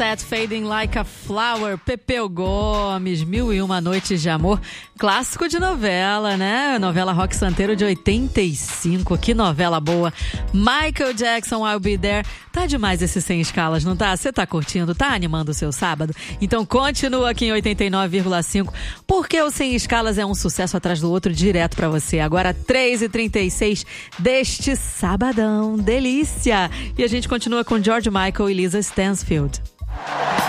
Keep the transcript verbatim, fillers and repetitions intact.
That Fading Like a Flower, Pepeu Gomes, Mil e Uma Noites de Amor, clássico de novela, né? Novela Rock Santeiro de oitenta e cinco, que novela boa. Michael Jackson, I'll Be There. Tá demais esse Sem Escalas, não tá? Você tá curtindo? Tá animando o seu sábado? Então continua aqui em oitenta e nove vírgula cinco, porque o Sem Escalas é um sucesso atrás do outro direto pra você. Agora três e trinta e seis deste sabadão, delícia! E a gente continua com George Michael e Lisa Stansfield.